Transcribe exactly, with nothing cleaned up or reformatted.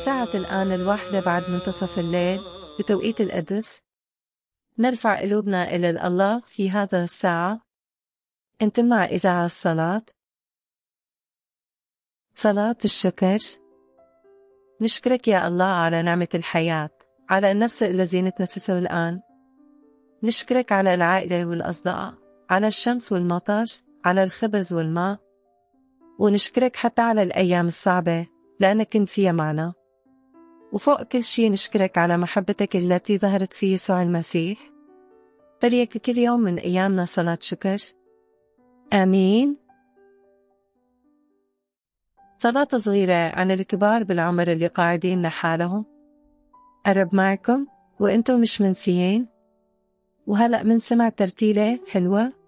الساعة الآن الواحدة بعد منتصف الليل بتوقيت القدس. نرفع قلوبنا إلى الله في هذا الساعة. انتم مع إذاعة الصلاة، صلاة الشكر. نشكرك يا الله على نعمة الحياة، على النفس الذي نتنفسه الآن. نشكرك على العائلة والأصدقاء، على الشمس والمطر، على الخبز والماء. ونشكرك حتى على الأيام الصعبة لأنك كنت فيها معنا. وفوق كل شيء نشكرك على محبتك التي ظهرت في يسوع المسيح. فليك كل يوم من أيامنا صلاة شكر. آمين. صلاة صغيرة عن الكبار بالعمر اللي قاعدين لحالهم. قرب معكم وإنتم مش منسيين. وهلأ منسمع ترتيلة حلوة